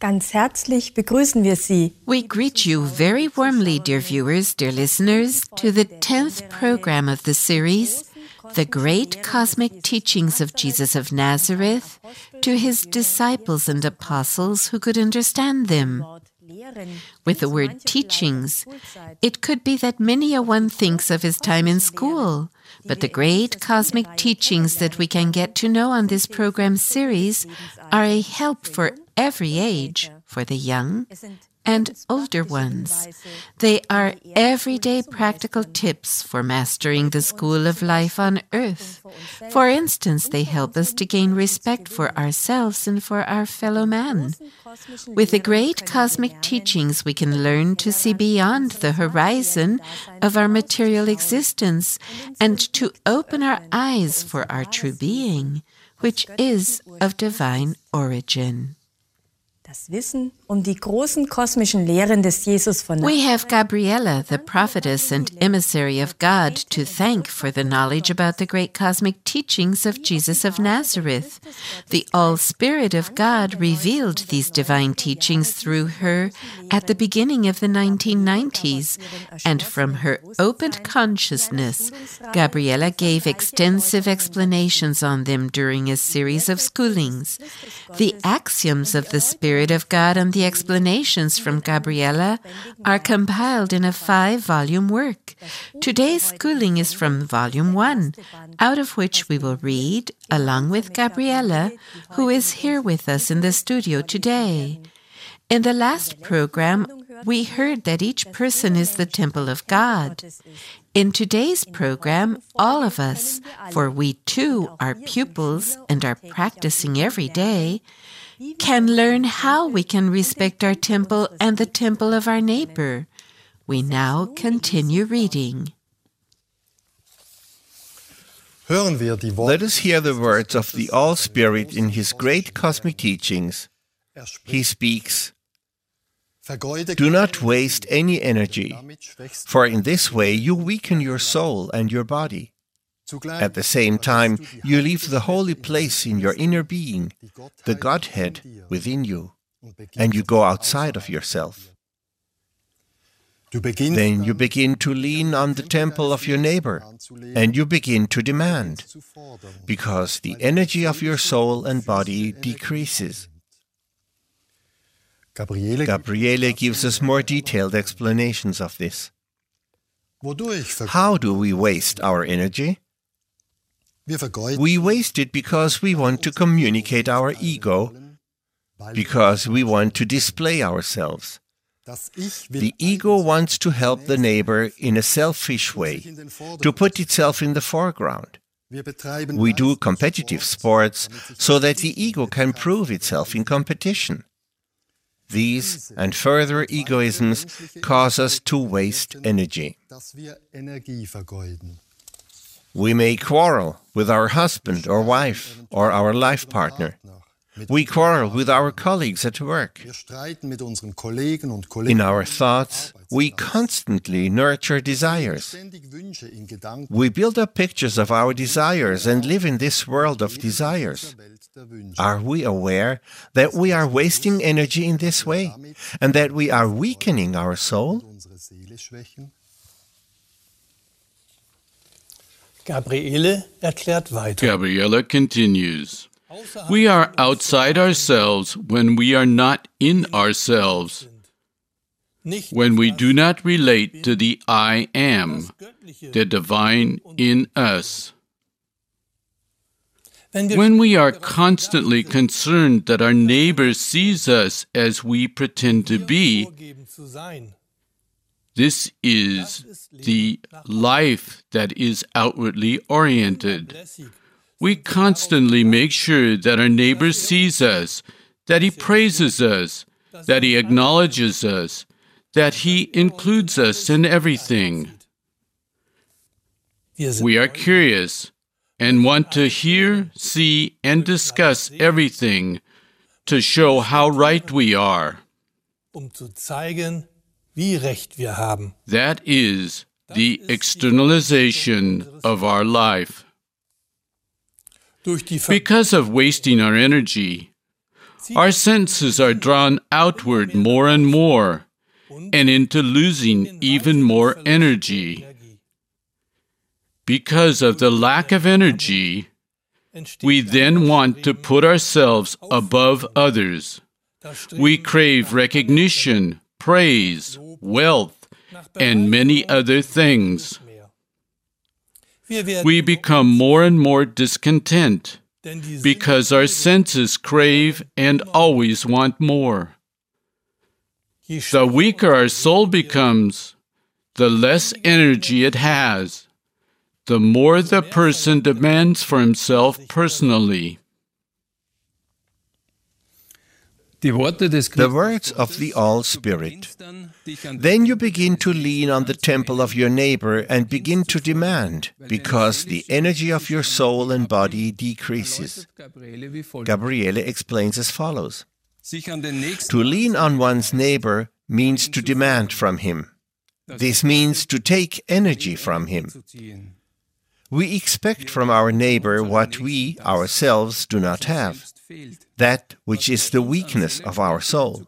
Ganz herzlich begrüßen wir Sie. We greet you very warmly, dear viewers, dear listeners, to the 10th program of the series, The Great Cosmic Teachings of Jesus of Nazareth, to his disciples and apostles who could understand them. With the word teachings, it could be that many a one thinks of his time in school, but the great cosmic teachings that we can get to know on this program series are a help for every age, for the young and older ones. They are everyday practical tips for mastering the school of life on earth. For instance, they help us to gain respect for ourselves and for our fellow man. With the great cosmic teachings, we can learn to see beyond the horizon of our material existence and to open our eyes for our true being, which is of divine origin. Das Wissen die großen kosmischen Lehren des Jesus von We have Gabriela, the prophetess and emissary of God, to thank for the knowledge about the great cosmic teachings of Jesus of Nazareth. The All-Spirit of God revealed these divine teachings through her at the beginning of the 1990s, and from her opened consciousness, Gabriela gave extensive explanations on them during a series of schoolings. The axioms of the Spirit of God and the explanations from Gabriela are compiled in a 5-volume work. Today's schooling is from Volume 1, out of which we will read along with Gabriela, who is here with us in the studio today. In the last program, we heard that each person is the temple of God. In today's program, all of us, for we too are pupils and are practicing every day, can learn how we can respect our temple and the temple of our neighbor. We now continue reading. Let us hear the words of the All-Spirit in his great cosmic teachings. He speaks, "Do not waste any energy, for in this way you weaken your soul and your body. At the same time, you leave the holy place in your inner being, the Godhead within you, and you go outside of yourself. Then you begin to lean on the temple of your neighbor, and you begin to demand, because the energy of your soul and body decreases." Gabriele gives us more detailed explanations of this. How do we waste our energy? We waste it because we want to communicate our ego, because we want to display ourselves. The ego wants to help the neighbor in a selfish way, to put itself in the foreground. We do competitive sports so that the ego can prove itself in competition. These and further egoisms cause us to waste energy. We may quarrel with our husband or wife or our life partner. We quarrel with our colleagues at work. In our thoughts, we constantly nurture desires. We build up pictures of our desires and live in this world of desires. Are we aware that we are wasting energy in this way and that we are weakening our soul? Gabriela continues, "We are outside ourselves when we are not in ourselves, when we do not relate to the I Am, the divine in us. When we are constantly concerned that our neighbor sees us as we pretend to be, this is the life that is outwardly oriented. We constantly make sure that our neighbor sees us, that he praises us, that he acknowledges us, that he includes us in everything. We are curious and want to hear, see, and discuss everything to show how right we are. That is the externalization of our life. Because of wasting our energy, Our senses are drawn outward more and more, and into losing even more energy. Because of the lack of energy, we then want to put ourselves above others. We crave recognition, praise, wealth, and many other things. We become more and more discontent because our senses crave and always want more. The weaker our soul becomes, the less energy it has, the more the person demands for himself personally. The words of the All-Spirit. Then you begin to lean on the temple of your neighbor and begin to demand, because the energy of your soul and body decreases. Gabriele explains as follows. To lean on one's neighbor means to demand from him. This means to take energy from him. We expect from our neighbor what we ourselves do not have, that which is the weakness of our soul.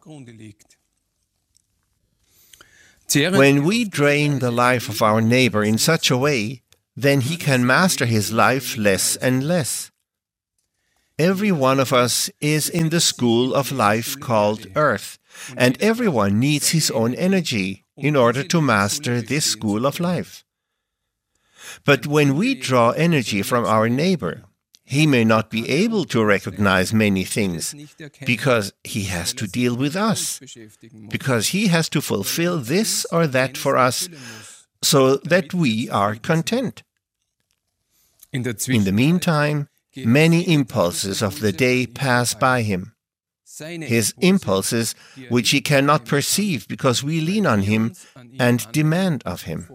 When we drain the life of our neighbor in such a way, then he can master his life less and less. Every one of us is in the school of life called Earth, and everyone needs his own energy in order to master this school of life. But when we draw energy from our neighbor, he may not be able to recognize many things because he has to deal with us, because he has to fulfill this or that for us so that we are content. In the meantime, many impulses of the day pass by him. His impulses which he cannot perceive because we lean on him and demand of him.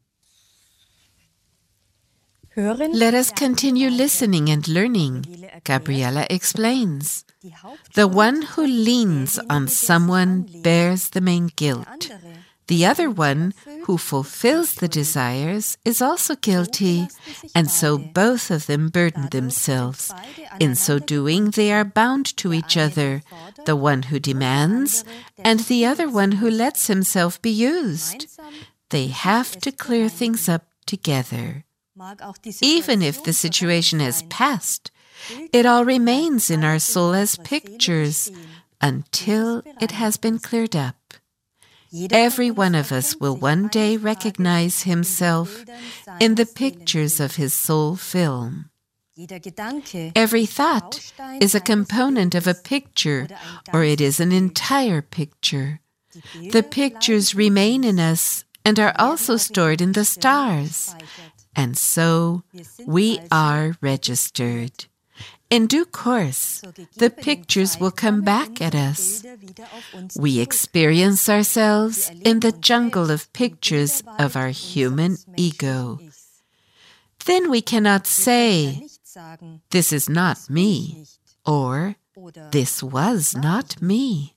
Let us continue listening and learning. Gabriela explains. The one who leans on someone bears the main guilt. The other one, who fulfills the desires, is also guilty, and so both of them burden themselves. In so doing, they are bound to each other, the one who demands and the other one who lets himself be used. They have to clear things up together. Even if the situation has passed, it all remains in our soul as pictures until it has been cleared up. Every one of us will one day recognize himself in the pictures of his soul film. Every thought is a component of a picture, or it is an entire picture. The pictures remain in us and are also stored in the stars. And so we are registered. In due course, the pictures will come back at us. We experience ourselves in the jungle of pictures of our human ego. Then we cannot say, "This is not me," or "This was not me."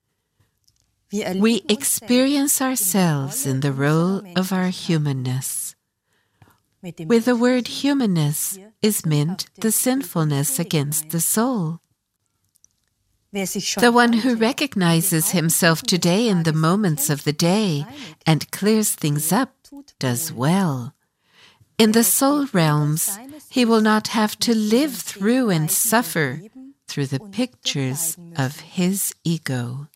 We experience ourselves in the role of our humanness. With the word humanness is meant the sinfulness against the soul. The one who recognizes himself today in the moments of the day and clears things up does well. In the soul realms, he will not have to live through and suffer through the pictures of his ego.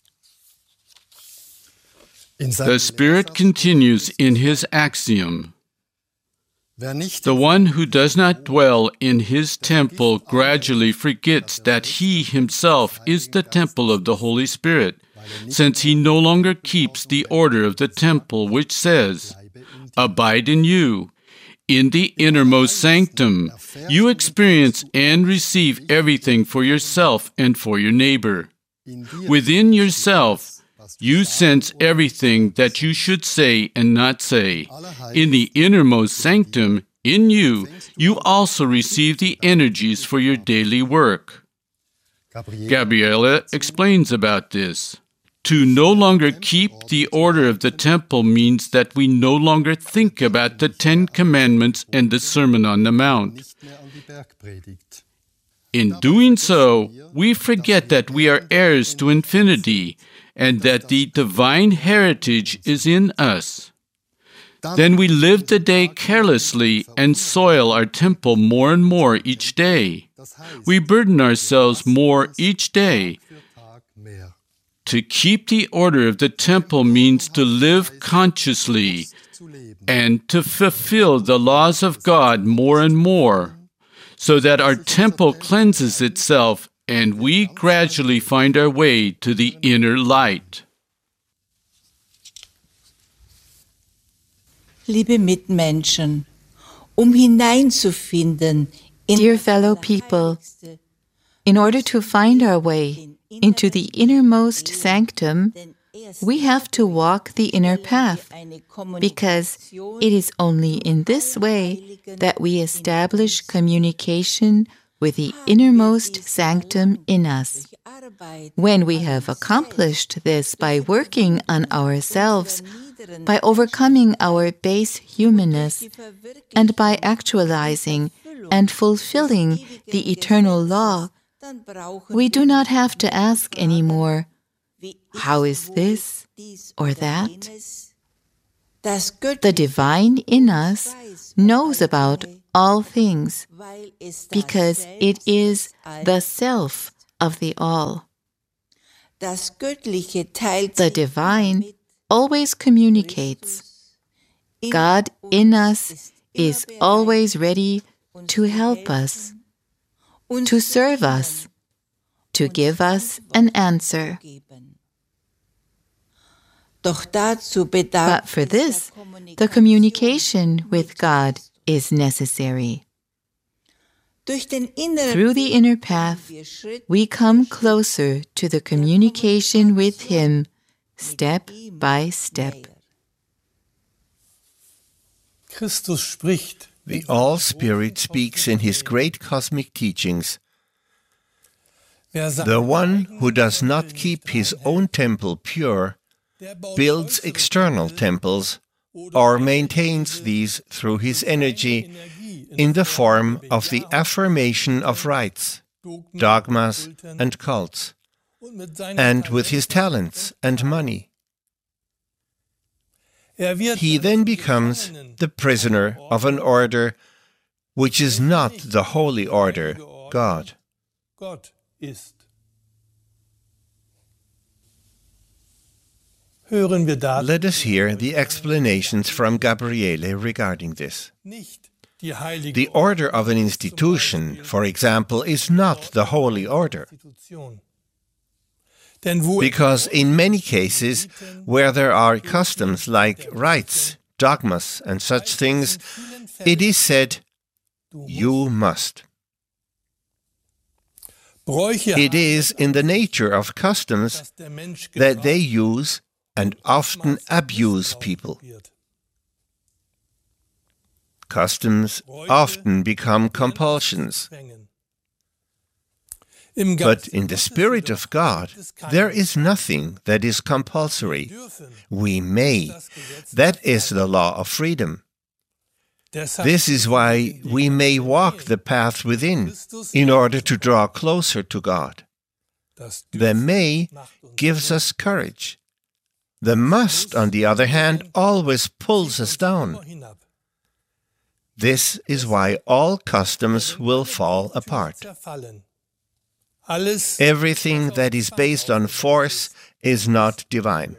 The Spirit continues in his axiom. The one who does not dwell in his temple gradually forgets that he himself is the temple of the Holy Spirit, since he no longer keeps the order of the temple which says, "Abide in you." In the innermost sanctum, you experience and receive everything for yourself and for your neighbor. Within yourself, you sense everything that you should say and not say. In the innermost sanctum, in you, you also receive the energies for your daily work. Gabriela explains about this. To no longer keep the order of the temple means that we no longer think about the 10 Commandments and the Sermon on the Mount. In doing so, we forget that we are heirs to infinity and that the divine heritage is in us. Then we live the day carelessly and soil our temple more and more each day. We burden ourselves more each day. To keep the order of the temple means to live consciously and to fulfill the laws of God more and more, so that our temple cleanses itself and we gradually find our way to the inner light. Liebe Mitmenschen, hineinzufinden in Dear fellow people, in order to find our way into the innermost sanctum, we have to walk the inner path, because it is only in this way that we establish communication with the innermost sanctum in us. When we have accomplished this by working on ourselves, by overcoming our base humanness, and by actualizing and fulfilling the eternal law, we do not have to ask anymore, how is this or that? The divine in us knows about all things, because it is the self of the all. The divine always communicates. God in us is always ready to help us, to serve us, to give us an answer. But for this, the communication with God is necessary. Through the inner path, we come closer to the communication with Him, step by step. The All-Spirit speaks in His great cosmic teachings. The one who does not keep his own temple pure builds external temples or maintains these through his energy in the form of the affirmation of rites, dogmas, and cults, and with his talents and money. He then becomes the prisoner of an order which is not the holy order, God. Let us hear the explanations from Gabriele regarding this. The order of an institution, for example, is not the holy order. Because in many cases, where there are customs like rites, dogmas, and such things, it is said, you must. It is in the nature of customs that they use and often abuse people. Customs often become compulsions. But in the Spirit of God, there is nothing that is compulsory. We may. That is the law of freedom. This is why we may walk the path within, in order to draw closer to God. The may gives us courage. The must, on the other hand, always pulls us down. This is why all customs will fall apart. Everything that is based on force is not divine.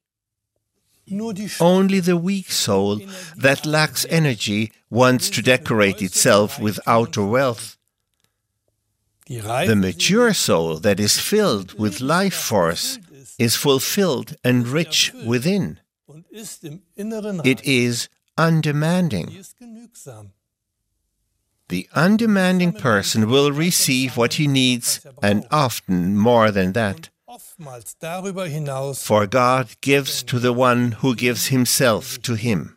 Only the weak soul that lacks energy wants to decorate itself with outer wealth. The mature soul that is filled with life force is fulfilled and rich within. It is undemanding. The undemanding person will receive what he needs, and often more than that. For God gives to the one who gives himself to him.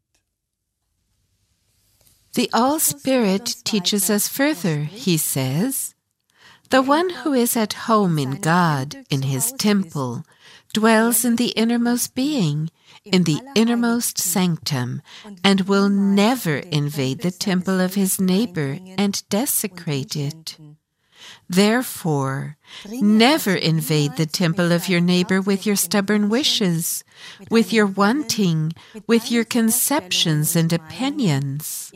The All-Spirit teaches us further, he says, the one who is at home in God, in his temple, dwells in the innermost being, in the innermost sanctum, and will never invade the temple of his neighbor and desecrate it. Therefore, never invade the temple of your neighbor with your stubborn wishes, with your wanting, with your conceptions and opinions.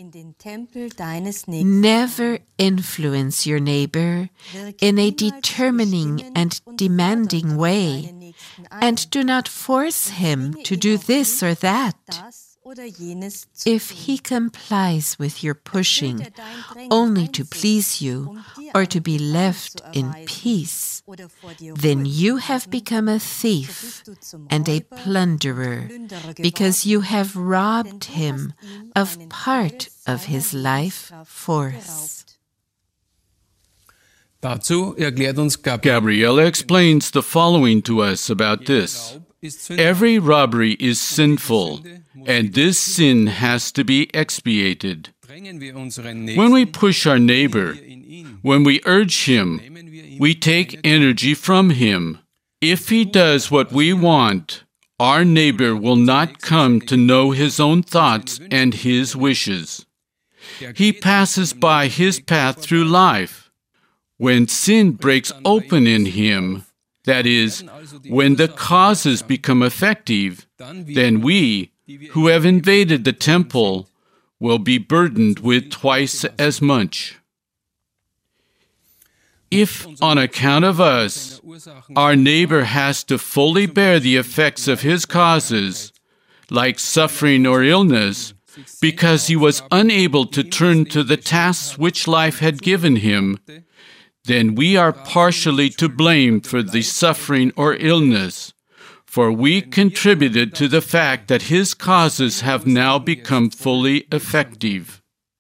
Never influence your neighbor in a determining and demanding way, and do not force him to do this or that. If he complies with your pushing only to please you or to be left in peace, then you have become a thief and a plunderer, because you have robbed him of part of his life force. Gabriela explains the following to us about this. Every robbery is sinful, and this sin has to be expiated. When we push our neighbor, when we urge him, we take energy from him. If he does what we want, our neighbor will not come to know his own thoughts and his wishes. He passes by his path through life. When sin breaks open in him, that is, when the causes become effective, then we, who have invaded the temple, will be burdened with twice as much. If, on account of us, our neighbor has to fully bear the effects of his causes, like suffering or illness, because he was unable to turn to the tasks which life had given him, then we are partially to blame for the suffering or illness, for we contributed to the fact that his causes have now become fully effective.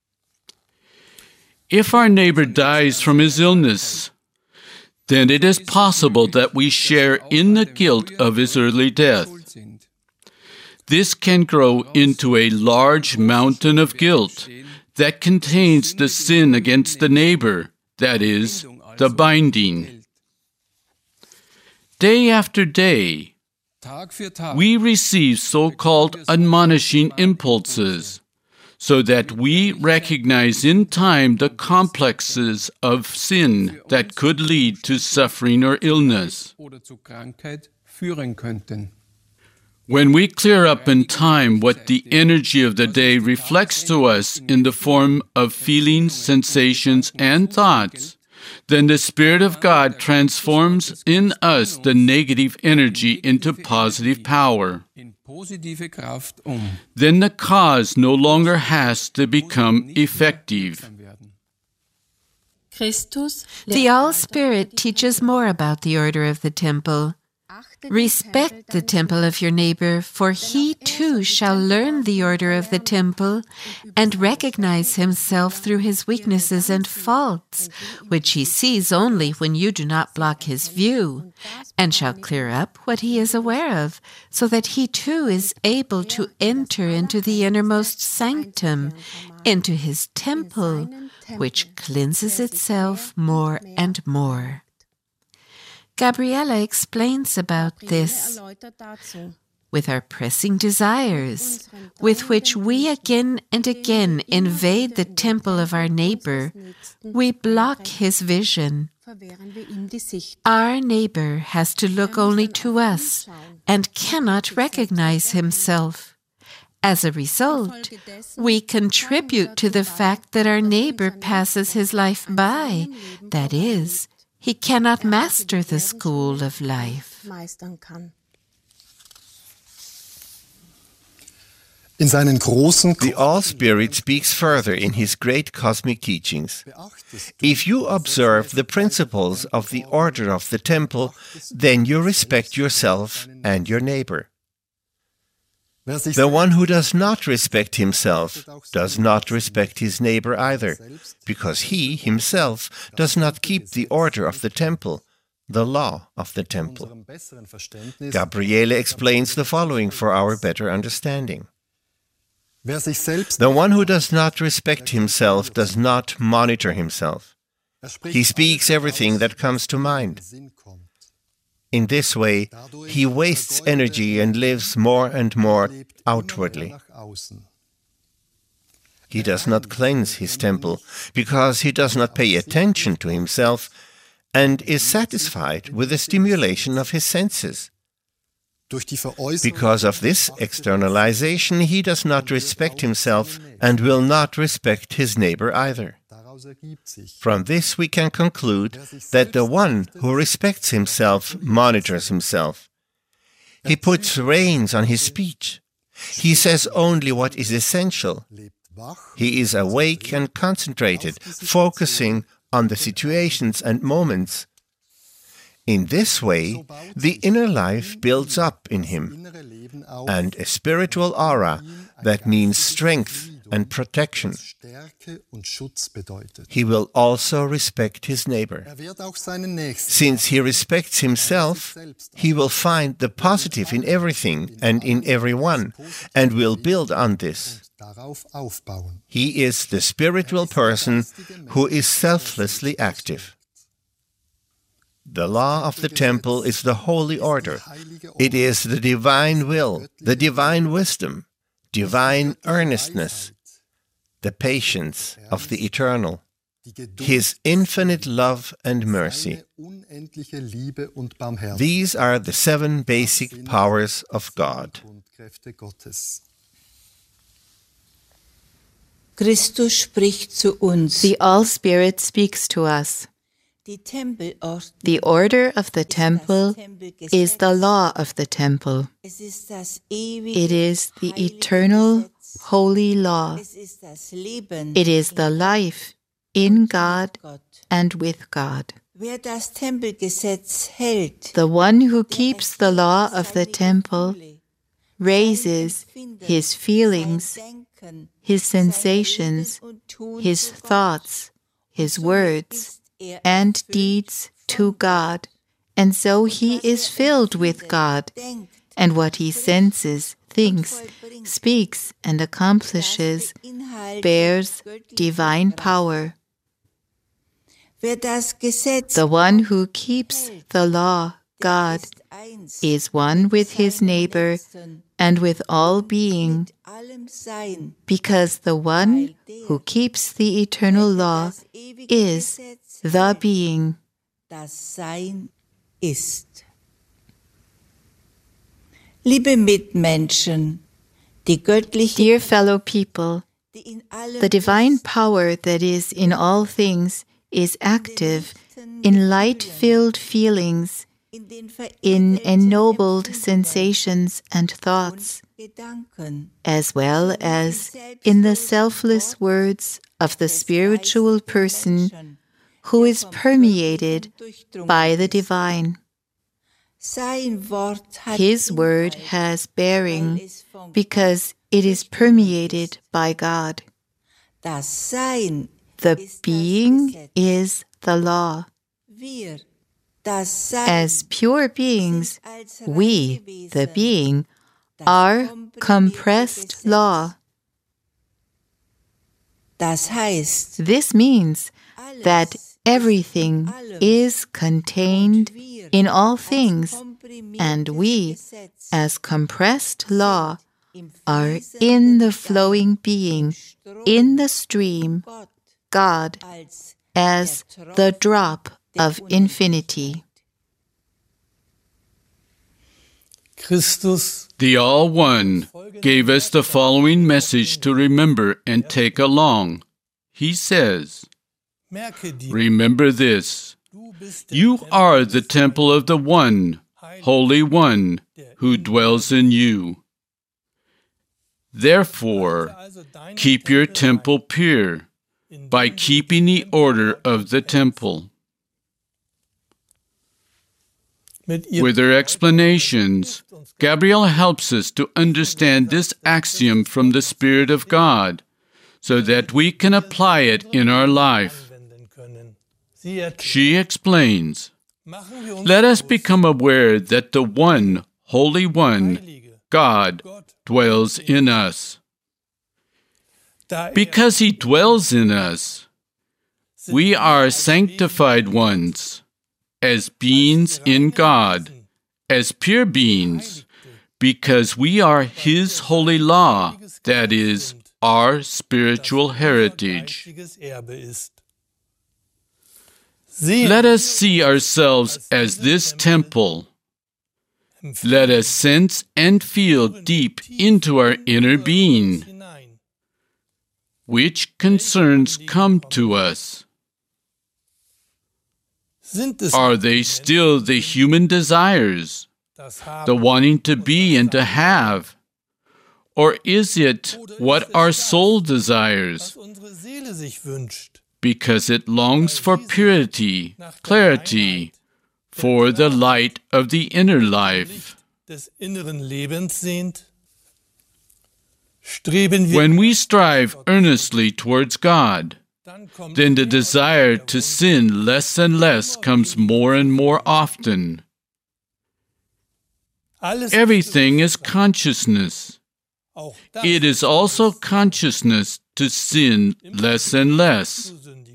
If our neighbor dies from his illness, then it is possible that we share in the guilt of his early death. This can grow into a large mountain of guilt that contains the sin against the neighbor, that is, the binding. Day after day, we receive so-called admonishing impulses, so that we recognize in time the complexes of sin that could lead to suffering or illness. When we clear up in time what the energy of the day reflects to us in the form of feelings, sensations, and thoughts, then the Spirit of God transforms in us the negative energy into positive power. Then the cause no longer has to become effective. The All-Spirit teaches more about the order of the temple. Respect the temple of your neighbor, for he too shall learn the order of the temple and recognize himself through his weaknesses and faults, which he sees only when you do not block his view, and shall clear up what he is aware of, so that he too is able to enter into the innermost sanctum, into his temple, which cleanses itself more and more. Gabriela explains about this. With our pressing desires, with which we again and again invade the temple of our neighbor, we block his vision. Our neighbor has to look only to us and cannot recognize himself. As a result, we contribute to the fact that our neighbor passes his life by, that is, he cannot master the school of life. The All-Spirit speaks further in his great cosmic teachings. If you observe the principles of the order of the temple, then you respect yourself and your neighbor. The one who does not respect himself does not respect his neighbor either, because he himself does not keep the order of the temple, the law of the temple. Gabriele explains the following for our better understanding. The one who does not respect himself does not monitor himself. He speaks everything that comes to mind. In this way, he wastes energy and lives more and more outwardly. He does not cleanse his temple because he does not pay attention to himself, and is satisfied with the stimulation of his senses. Because of this externalization, he does not respect himself and will not respect his neighbor either. From this we can conclude that the one who respects himself monitors himself. He puts reins on his speech. He says only what is essential. He is awake and concentrated, focusing on the situations and moments. In this way, the inner life builds up in him, and a spiritual aura that means strength and protection. He will also respect his neighbor. Since he respects himself, he will find the positive in everything and in everyone, and will build on this. He is the spiritual person who is selflessly active. The law of the temple is the holy order. It is the divine will, the divine wisdom, divine earnestness, the patience of the eternal, his infinite love and mercy. These are the 7 basic powers of God. Christus spricht zu uns. The All-Spirit speaks to us. The order of the temple is the law of the temple. It is the eternal, holy law. It is the life in God and with God. The one who keeps the law of the temple raises his feelings, his sensations, his thoughts, his words, and deeds to God, and so he is filled with God, and what he senses, thinks, speaks, and accomplishes bears divine power. The one who keeps the law, God, is one with his neighbor and with all being, because the one who keeps the eternal law is the being. Liebe Mitmenschen, die göttliche, dear fellow people, the divine power that is in all things is active in light-filled feelings, in ennobled sensations and thoughts, as well as in the selfless words of the spiritual person who is permeated by the divine. His word has bearing because it is permeated by God. The being is the law. As pure beings, we, the being, are compressed law. This means that everything is contained in all things, and we, as compressed law, are in the flowing being, in the stream, God, as the drop of infinity. The All-One gave us the following message to remember and take along. He says, "Remember this, you are the temple of the One, Holy One, who dwells in you. Therefore, keep your temple pure by keeping the order of the temple." With her explanations, Gabrielle helps us to understand this axiom from the Spirit of God, so that we can apply it in our life. She explains, "Let us become aware that the One, Holy One, God, dwells in us. Because He dwells in us, we are sanctified ones, as beings in God, as pure beings, because we are His holy law, that is, our spiritual heritage. Let us see ourselves as this temple. Let us sense and feel deep into our inner being. Which concerns come to us? Are they still the human desires, the wanting to be and to have? Or is it what our soul desires? Because it longs for purity, clarity, for the light of the inner life. When we strive earnestly towards God, then the desire to sin less and less comes more and more often. Everything is consciousness. It is also consciousness to sin less and less.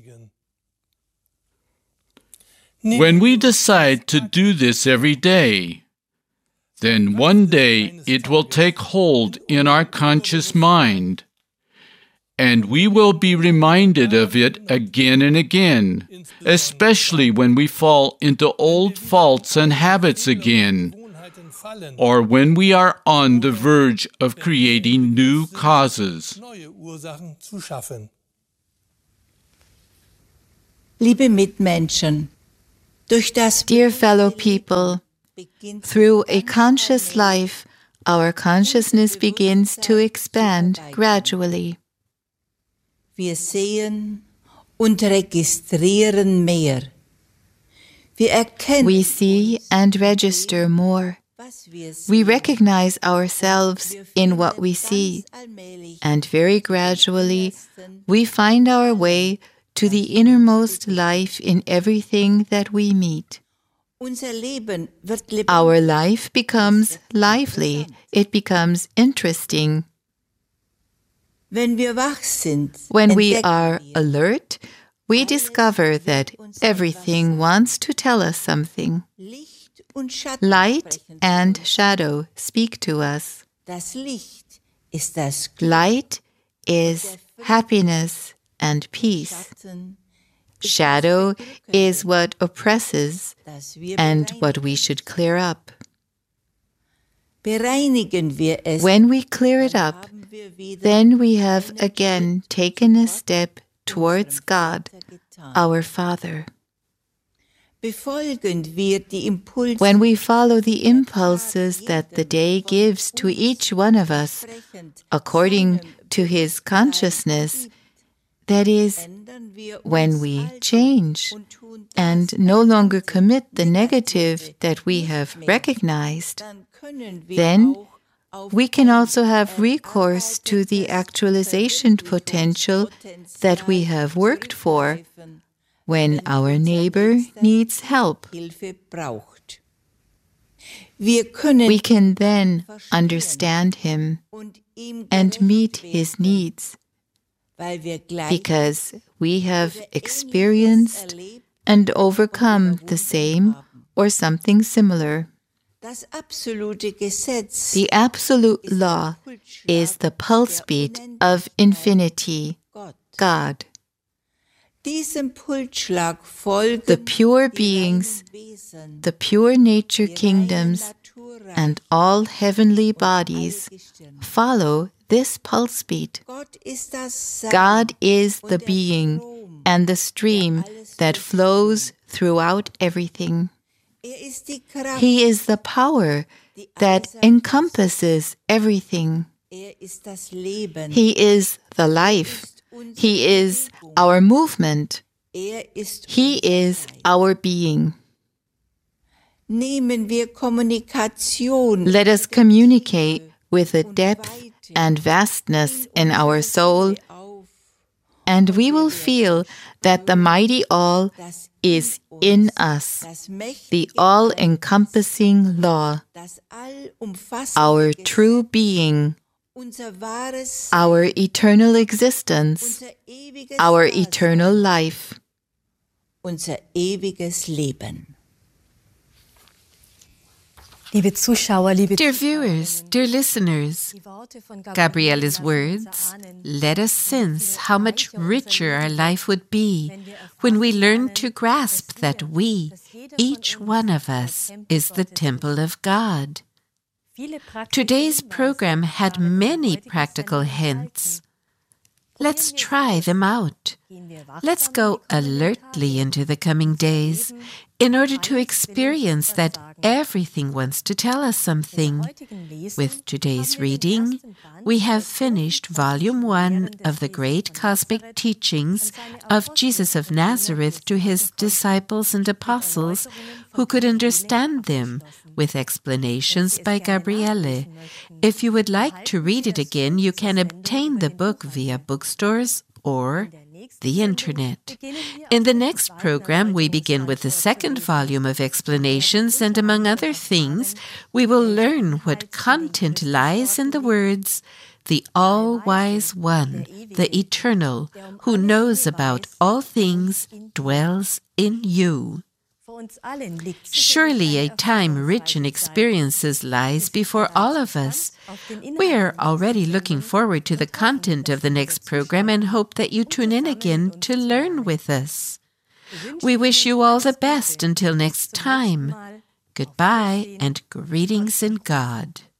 When we decide to do this every day, then one day it will take hold in our conscious mind, and we will be reminded of it again and again, especially when we fall into old faults and habits again, or when we are on the verge of creating new causes. Liebe Mitmenschen, Dear fellow people, through a conscious life, our consciousness begins to expand gradually. Wir sehen und registrieren mehr. Wir erkennen, We see and register more. was wir sehen. We recognize ourselves in what we see, and very gradually we find our way to the innermost life in everything that we meet. Unser Leben wird lebendig. Our life becomes lively. It becomes interesting. Wenn wir wach sind, When we entdecken are wir, alert, we discover that everything wants to tell us something. Licht und Schatten Light sprechen zu and uns. shadow speak to us. Das Licht ist das Glück. Light is happiness and peace. Schatten, Shadow is what oppresses das wir and what we should clear up. bereinigen wir es, When we clear it up, haben wir wieder then we have again taken a step towards God, getan. our Father. Befolgen wir die Impulse, When we follow the impulses that the day gives to each one of us, according to His consciousness, that is, ändern wir when uns we also change und tun das, and no longer commit the negative that we have recognized, dann können wir then auch auf we can also have recourse to the actualization potential that we have worked for zurückgreifen, when our neighbor needs help. Hilfe braucht. Wir können We can then understand him und ihm and gerecht meet werden, his needs weil wir gleich because we have experienced erlebt, and overcome the same or something similar. das absolute Gesetz The absolute law is the pulse beat of infinity, Gott. God. Diesem Pulsschlag folgen The pure beings, die Wesen, the pure nature die kingdoms, reinen Naturreich, and all heavenly bodies alle Gestirne. follow this pulse beat. Gott ist das Sein God is und the der being Strom. and the stream that flows throughout everything. Ist die Kraft, He is the power die that alles encompasses everything. ist das Leben. He is the life. He is our movement. Ist He unser is Sein. our being. Nehmen wir Kommunikation Let us communicate with the depth and vastness in our soul, auf, and we will feel that the mighty all das is in us, das the mächtige, all-encompassing law, das allumfassende our Gesetz, true being, unser wahres, our eternal existence, unser ewiges our Dasein, eternal life. unser ewiges Leben. Liebe Zuschauer, liebe Dear viewers, dear listeners, Gabriele's words let us sense how much richer our life would be when we learn to grasp that we, each one of us, is the temple of God. Today's program had many practical hints. Let's try them out. Let's go alertly into the coming days in order to experience that everything wants to tell us something. With today's reading, we have finished Volume 1 of the Great Cosmic Teachings of Jesus of Nazareth to his disciples and apostles who could understand them, with explanations by Gabriele. If you would like to read it again, you can obtain the book via bookstores or the Internet. In the next program, we begin with the second volume of explanations, and among other things, we will learn what content lies in the words, "The All-Wise One, the Eternal, who knows about all things, dwells in you." Surely a time rich in experiences lies before all of us. We are already looking forward to the content of the next program and hope that you tune in again to learn with us. We wish you all the best until next time. Goodbye and greetings in God.